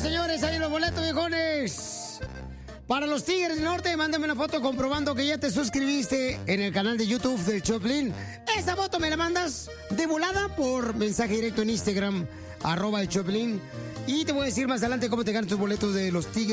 señores, ahí los boletos, viejones. Para los Tigres del Norte, mándame una foto comprobando que ya te suscribiste en el canal de YouTube del Choplin. Esa foto me la mandas de volada por mensaje directo en Instagram, @el Choplin. Y te voy a decir más adelante cómo te ganas tus boletos de los Tigres.